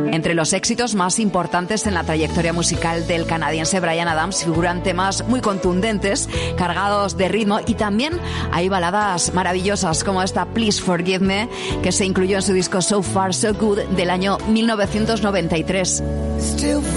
Entre los éxitos más importantes en la trayectoria musical del canadiense Bryan Adams figuran temas muy contundentes, cargados de ritmo, y también hay baladas maravillosas como esta Please Forgive Me, que se incluyó en su disco So Far So Good del año 1993.